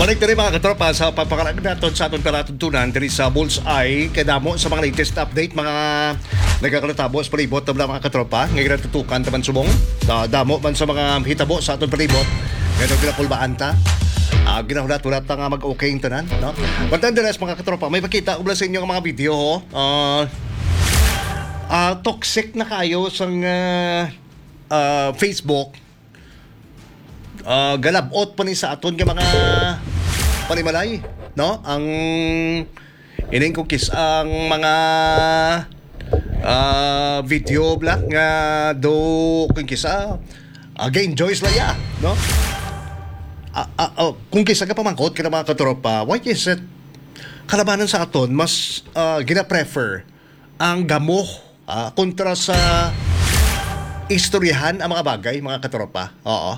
Balik na rin mga katropa sa papakarag natin sa atong karatuntunan diri sa Bullseye kadamo sa mga latest update mga nagkakalatabo sa palibot ng mga katropa ngayon natutukan taman subong damo man sa mga hitabo sa atong palibot ngayon pinakulbaan ta ginahulat-hulat nga mag-okay yung tanan no? Bantan din mga katropa may pakita ko sa inyo ang mga video toxic na kayo sa Facebook galabot pa ni sa aton nga mga panimalay no ang ining kukis ang mga video black nga do kung kisa ga-enjoy sila no kung kisa ka pamangkot ka mga katropa why is it kalabanan sa aton mas gina-prefer ang gamo kontra sa istoryahan ang mga bagay mga katropa oo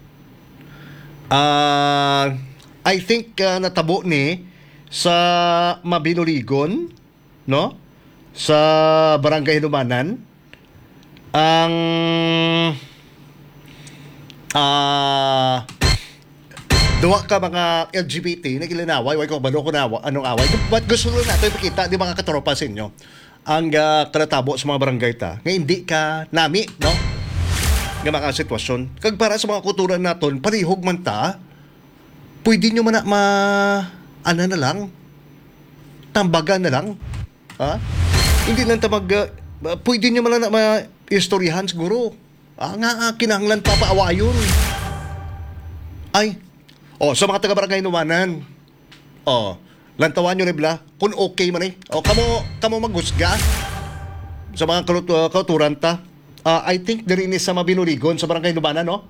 I think natabo ni sa Mabinoligon no sa Barangay Hinumanan ang duwa ka mga LGBT na gilinaway way ko balo ko na anong away but gusto lang natin ipakita di mga katropa sa inyo ang kanatabo sa mga barangay ta nga hindi ka nami no nga mga sitwasyon kag para sa mga kulturan naton palihog man ta pwede nyo man ano na lang tambagan na lang hindi lang tamag pwede nyo man na istoryahan siguro nga kinahanglan papaawayon ay sa mga taga-barangay Numanan lantawan nyo rebla kung okay man kamo maghusga sa mga kulturan ta I think there is sa Mabinoligon sa Barangay Numanan no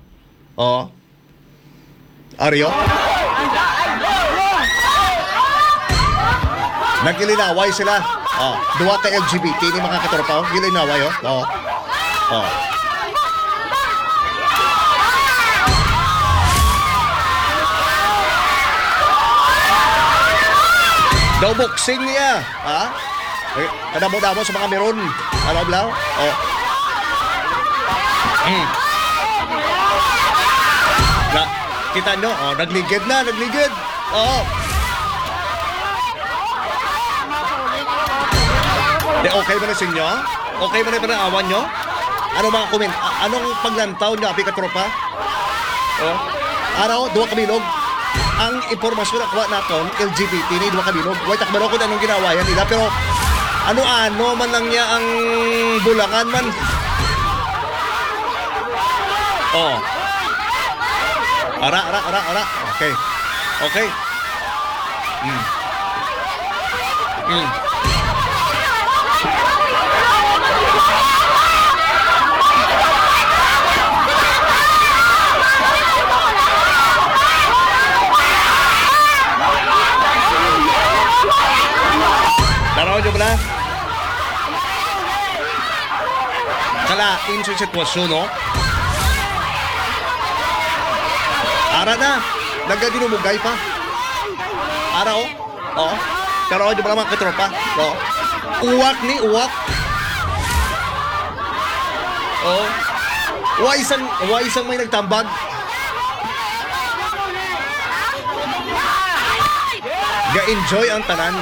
Aryo nagilinaway sila duwa ka LGBT ni mga katropa gilinaway daw boxing niya kadamo-damo sa mga meron ano blau kita nyo nagligid okay ba na sa inyo? Okay ba na awan nyo? Ano mga comment? Anong paglantaw nyo, api katropa? Araw, duwa kabilog. Ang impormasyon na kuha natin, LGBT ni duwa kabilog. Huwag takbaro ko anong ginawa yan nila. Pero ano-ano man lang niya ang bulangan man. Ara. Okay. Taraw nyo ba na? Kalain sa sitwasyon, no? Ara na, nagdinumugay pa. Ara, Taraw nyo ba na mga katropa? Uwak. Isang may nagtambag. Ga-enjoy ang tanan.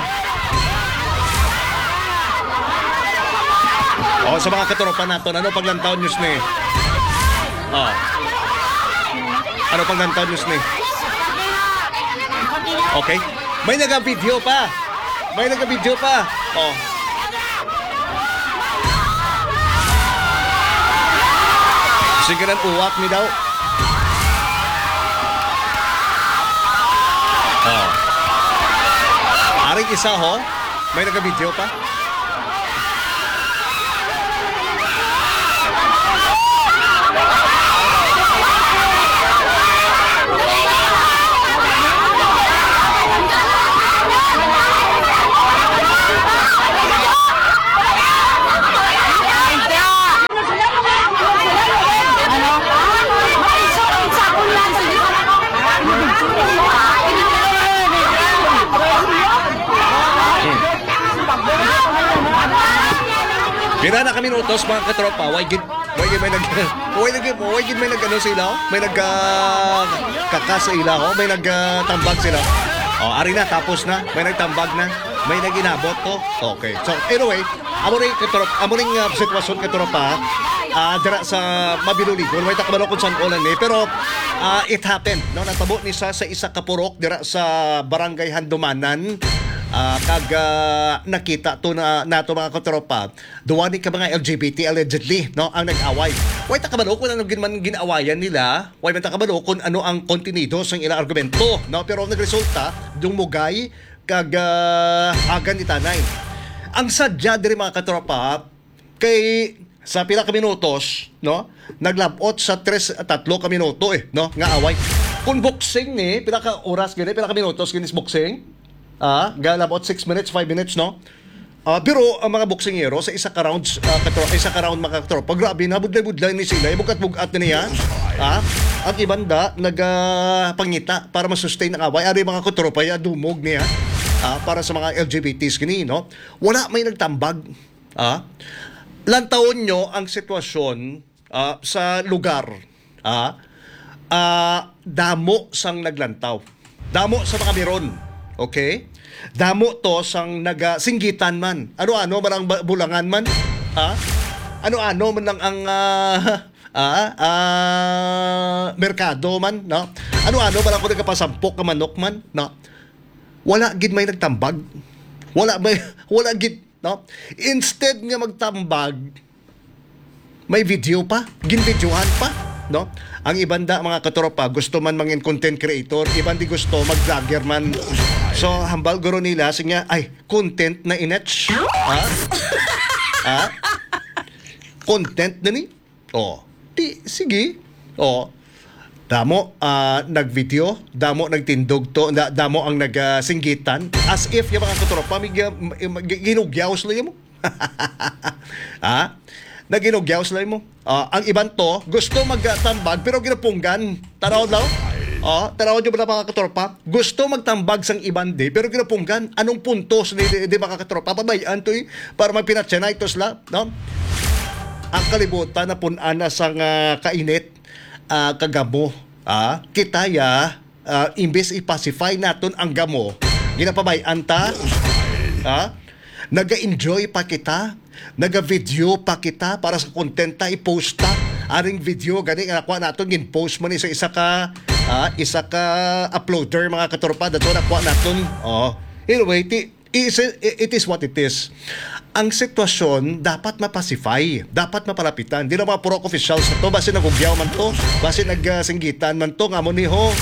Sa mga katropa natin, ano paglantaw news ni? Ano paglantaw news ni? Okay. May nag-video pa. Sige na uwak ni daw. Aring isa may nag-video pa. Pira na kami utos mga katropa, Way gid may nag way gid may nag-ano sila, may kakas sa ilaw, may nagtambag sila. Oh, ari na tapos na, may nagtambag na, may naginabot to. Okay. So anyway, amo ring sitwasyon katropa. Dira sa Mabinuligon, may takabalo kung saan ulan ni, pero it happened, no, natabo ni sa isa ka purok dira sa Barangay Handumanan. Nakita to na nato mga katropa, duwa ni ka mga LGBT allegedly, no, ang nag-away. Way takabalo kung ano man ginawayan nila, way man takabalo kung ano ang kontenido sa ilang argumento, no, pero nagresulta dumugay agan ni tanay. Ang sadya diri mga katropa kay sa pila ka minutos, no, naglabot sa 3 ka minuto no, nga away. Kung boxing ni pila ka oras gani, pila ka minutos gani boxing, galabot 6 minutes, 5 minutes, no. Pero ang mga boksingero sa isa ka round mga katropa, grabe na budlay-budlay ni sila, bugat-bugat na niya. Ang ibanda nagpangita para ma-sustain ang away. Ari mga katropa ya dumog niya para sa mga LGBTs kini, no. Wala may nagtambag. Lantaon nyo ang sitwasyon sa lugar. Damo sang naglantaw. Damo sa mga biron. Okay? Damo to sang nagasinggitan man. Ano-ano man ang bulangan man. Ano-ano man lang ang merkado man. No? Ano-ano man lang kung nagkapasampok ka manok man. No? Wala gid may nagtambag. Wala gid, no? Instead nga magtambag, may video pa, ginvideohan pa, no? Ang ibanda mga katropa gusto man mangin content creator, ibang di gusto mag-vlogger man. So hambal guro nila sinya ay content na inetch. Content na ni. Sige. Damo nagvideo, damo nagtindog to, damo ang nagsinggitan as if yung mga katropa ginugyaw sila mo. Naginugyaw sila mo. Ang iban to gusto magtambag pero ginapunggan. Tanaw daw. Tanaw nyo ba mga katropa? Gusto magtambag sang iban di pero ginapunggan. Anong puntos di mga katropa? Pabayaan to para magpinatsya na ito sila, no? Ang kalibutan na punana sang kainit kagamo. Kitaya imbes i-pacify naton ang gamo, ginapabayan ta. Naga-enjoy pa kita, naga-video pa kita para sa content ta i-post ta. Aring video gani nga nakuha naton gin-post man sa isa ka uploader mga katropa, dato nakuha naton. Anyway, it is what it is. Ang sitwasyon dapat mapacify, dapat mapalapitan. Di na mga purok officials na to, basi nagugyaw man to, basi nagsinggitan man to, nga mo ni ho.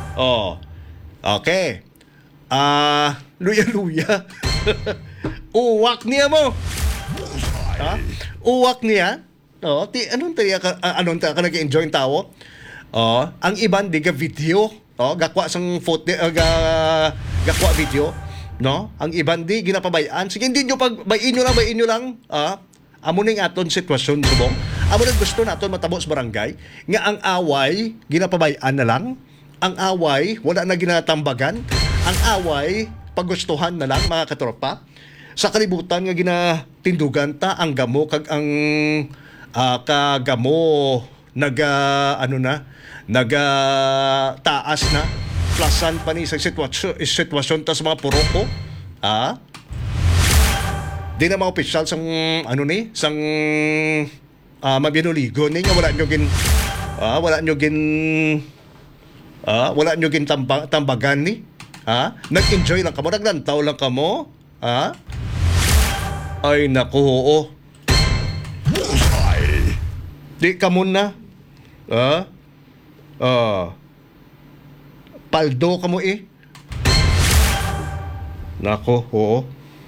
Okay. Luya-luya. Uwak niya mo. Uwak niya. Anong ka nag-enjoy yung tao? Ang iban di ka video. Gakwa sang gakwa video. No? Ang iban di ginapabayaan. Sige, hindi nyo bayin nyo lang. Amo ning aton sitwasyon subong. Amo nang gusto naton matabo sa barangay nga ang away ginapabayaan na lang. Ang away wala na ginatambagan. Ang away pagustuhan na lang mga katropa. Sa kalibutan nga ginatindugan ta ang gamo kag ang kagamo taas na. Plasan pa ni sa sitwasyon ta sa mga puroko. Di na mga opisyal sang Mabinuligon ni nga wala nyo gin tambagan ni. Nag-enjoy lang kamo, naglantaw lang kamo. Ay naku, oo. Di kamo na. Paldo ka mo Nako, oo.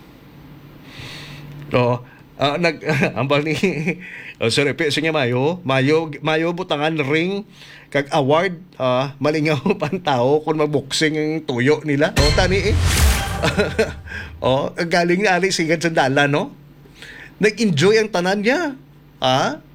Ambal ni sorry, sige Mayo butangan ring kag award malingaw pan tao kung magboxing ang tuyo nila. Tani galing na ali sigad sa dala, no? Nag-enjoy ang tanan niya.